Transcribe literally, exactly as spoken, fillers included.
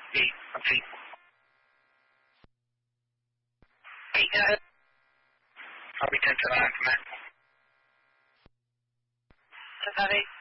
Eight. I'm eight. Eight, go ahead. I'll be ten to nine from there. ten to eight.